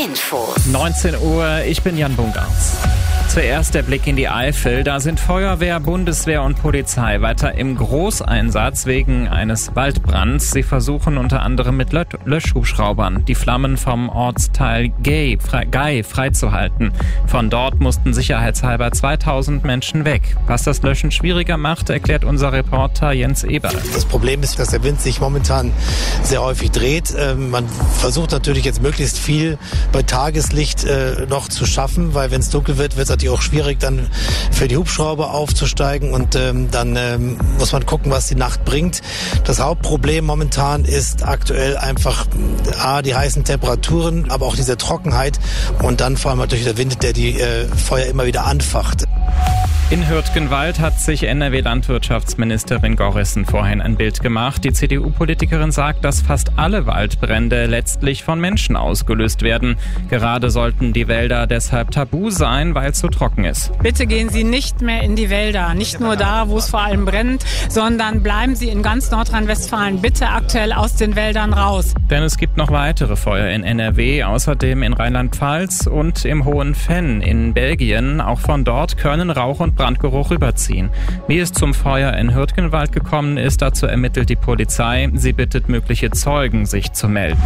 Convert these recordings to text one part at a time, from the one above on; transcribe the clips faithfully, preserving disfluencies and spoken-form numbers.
Infos. neunzehn Uhr, ich bin Jan Bungartz. Zuerst der Blick in die Eifel. Da sind Feuerwehr, Bundeswehr und Polizei weiter im Großeinsatz wegen eines Waldbrands. Sie versuchen unter anderem mit Lö- Löschhubschraubern die Flammen vom Ortsteil Gay, fre- Gay freizuhalten. Von dort mussten sicherheitshalber zweitausend Menschen weg. Was das Löschen schwieriger macht, erklärt unser Reporter Jens Eber. Das Problem ist, dass der Wind sich momentan sehr häufig dreht. Ähm, man versucht natürlich jetzt möglichst viel bei Tageslicht äh, noch zu schaffen, weil wenn es dunkel wird, wird es natürlich auch schwierig, dann für die Hubschrauber aufzusteigen und ähm, dann ähm, muss man gucken, was die Nacht bringt. Das Hauptproblem momentan ist aktuell einfach A, die heißen Temperaturen, aber auch diese Trockenheit und dann vor allem natürlich der Wind, der die äh, Feuer immer wieder anfacht. In Hürtgenwald hat sich N R W-Landwirtschaftsministerin Gorrissen vorhin ein Bild gemacht. Die C D U-Politikerin sagt, dass fast alle Waldbrände letztlich von Menschen ausgelöst werden. Gerade sollten die Wälder deshalb tabu sein, weil es so trocken ist. Bitte gehen Sie nicht mehr in die Wälder, nicht nur da, wo es vor allem brennt, sondern bleiben Sie in ganz Nordrhein-Westfalen bitte aktuell aus den Wäldern raus. Denn es gibt noch weitere Feuer in N R W, außerdem in Rheinland-Pfalz und im Hohen Venn in Belgien. Auch von dort können Rauch und Brandgeruch rüberziehen. Wie es zum Feuer in Hürtgenwald gekommen ist, dazu ermittelt die Polizei. Sie bittet mögliche Zeugen, sich zu melden.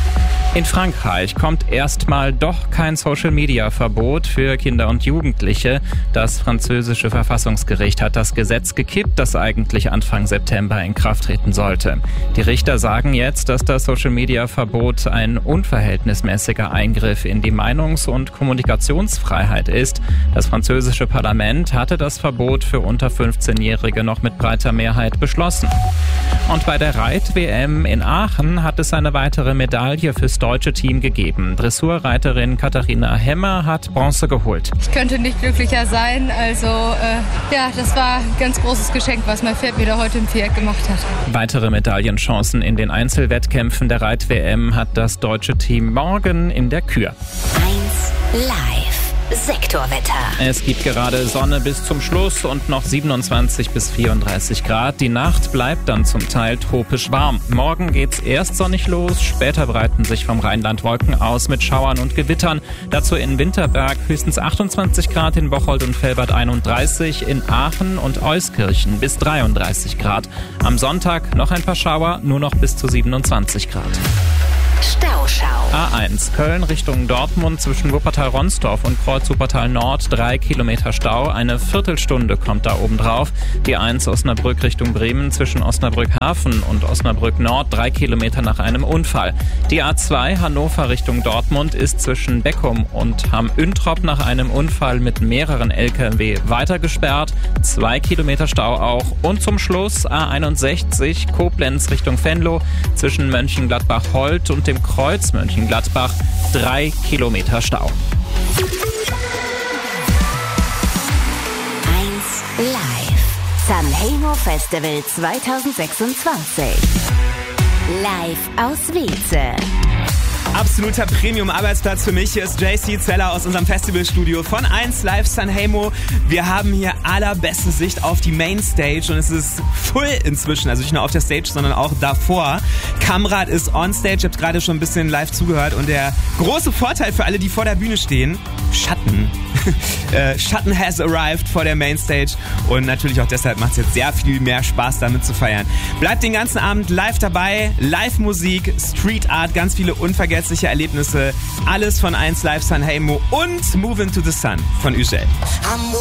In Frankreich kommt erstmal doch kein Social-Media-Verbot für Kinder und Jugendliche. Das französische Verfassungsgericht hat das Gesetz gekippt, das eigentlich Anfang September in Kraft treten sollte. Die Richter sagen jetzt, dass das Social-Media-Verbot ein unverhältnismäßiger Eingriff in die Meinungs- und Kommunikationsfreiheit ist. Das französische Parlament hatte das Verbot für unter fünfzehnjährige noch mit breiter Mehrheit beschlossen. Und bei der Reit-W M in Aachen hat es eine weitere Medaille fürs deutsche Team gegeben. Dressurreiterin Katharina Hemmer hat Bronze geholt. Ich könnte nicht glücklicher sein. Also äh, ja, das war ein ganz großes Geschenk, was mein Pferd mir da heute im Viereck gemacht hat. Weitere Medaillenchancen in den Einzelwettkämpfen der Reit-W M hat das deutsche Team morgen in der Kür. eins Live. Sektorwetter. Es gibt gerade Sonne bis zum Schluss und noch siebenundzwanzig bis vierunddreißig Grad. Die Nacht bleibt dann zum Teil tropisch warm. Morgen geht's erst sonnig los, später breiten sich vom Rheinland Wolken aus mit Schauern und Gewittern. Dazu in Winterberg höchstens achtundzwanzig Grad, in Bocholt und Velbert einunddreißig, in Aachen und Euskirchen bis dreiunddreißig Grad. Am Sonntag noch ein paar Schauer, nur noch bis zu siebenundzwanzig Grad. Stauschau. A eins, Köln Richtung Dortmund zwischen Wuppertal-Ronsdorf und Kreuz Wuppertal Nord, drei Kilometer Stau, eine Viertelstunde kommt da oben drauf. Die eins Osnabrück Richtung Bremen zwischen Osnabrück Hafen und Osnabrück Nord, drei Kilometer nach einem Unfall. Die A zwei Hannover Richtung Dortmund ist zwischen Beckum und Hamm-Üntrop nach einem Unfall mit mehreren L K W weiter gesperrt, zwei Kilometer Stau auch. Und zum Schluss A einundsechzig Koblenz Richtung Venlo zwischen Mönchengladbach-Holt und dem Kreuz Mönchengladbach, drei Kilometer Stau. eins Live. Sanremo Festival zweitausendsechsundzwanzig. Live aus Wietze. Absoluter Premium-Arbeitsplatz für mich. Hier ist J C Zeller aus unserem Festivalstudio von eins Live Sanremo. Wir haben hier allerbeste Sicht auf die Mainstage und es ist full inzwischen. Also nicht nur auf der Stage, sondern auch davor. Kamrad ist on stage. Ich habe gerade schon ein bisschen live zugehört und der große Vorteil für alle, die vor der Bühne stehen, Schatten. äh, Schatten has arrived vor der Mainstage und natürlich auch deshalb macht es jetzt sehr viel mehr Spaß, damit zu feiern. Bleibt den ganzen Abend live dabei. Live-Musik, Street Art, ganz viele unvergessliche Erlebnisse. Alles von eins Live Sanremo und Move Into the Sun von Ügel.